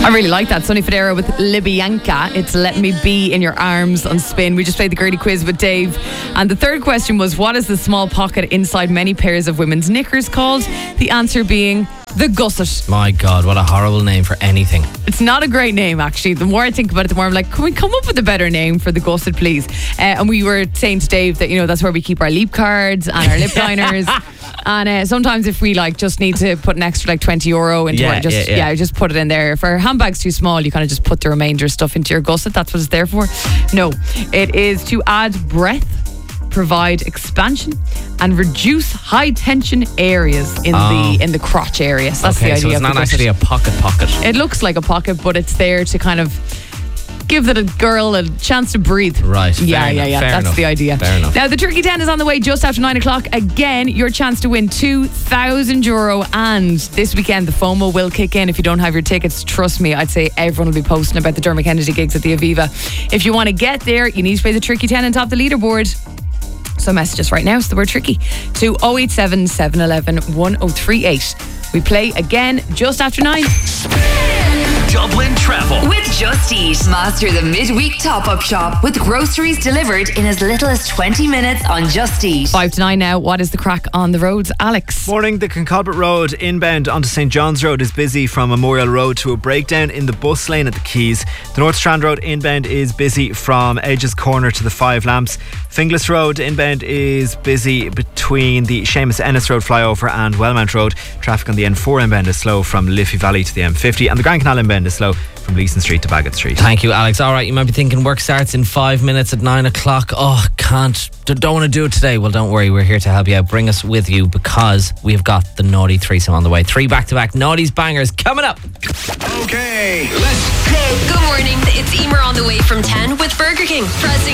I really like that. Sonny Fodera with Libyanka. It's Let Me Be in Your Arms on Spin. We just played the girly quiz with Dave. And the third question was, what is the small pocket inside many pairs of women's knickers called? The answer being the gusset. My God, what a horrible name for anything. It's not a great name, actually. The more I think about it, the more I'm like, can we come up with a better name for the gusset, please? And we were saying to Dave that, that's where we keep our leap cards and our lip liners. And sometimes if we just need to put an extra €20 into it, just put it in there. If our handbag's too small, you kind of just put the remainder stuff into your gusset. That's what it's there for. No, it is to add breadth, provide expansion, and reduce high tension areas in the crotch area. So that's the idea. So it's not actually a pocket. It looks like a pocket, but it's there to kind of give the girl a chance to breathe. Right. Yeah. That's the idea. Fair enough. Now, the Turkey 10 is on the way just after 9 o'clock. Again, your chance to win €2,000. And this weekend, the FOMO will kick in. If you don't have your tickets, trust me, I'd say everyone will be posting about the Dermot Kennedy gigs at the Aviva. If you want to get there, you need to play the Turkey 10 and top the leaderboard. So message us right now, so the word tricky, to 087 711 1038. We play again just after 9. Dublin Travel with Just Eat. Master the midweek top-up shop with groceries delivered in as little as 20 minutes on Just Eat. 5 to 9 now. What is the crack on the roads, Alex? Morning. The Concolbert Road inbound onto St John's Road is busy from Memorial Road to a breakdown in the bus lane at the Quays. The North Strand Road inbound is busy from Edges Corner to the Five Lamps. Finglas Road inbound is busy between the Seamus Ennis Road flyover and Wellmount Road. Traffic on the N4 inbound is slow from Liffey Valley to the M50, and the Grand Canal inbound is slow from Leeson Street to Bagot Street. Thank you, Alex. All right, you might be thinking work starts in 5 minutes at 9 o'clock. Oh, don't want to do it today. Well, don't worry, we're here to help you out. Bring us with you because we've got the Naughty threesome on the way. 3 back-to-back Naughty's bangers coming up. Okay, let's go. Good morning. It's Emer on the way from 10 with Burger King. Press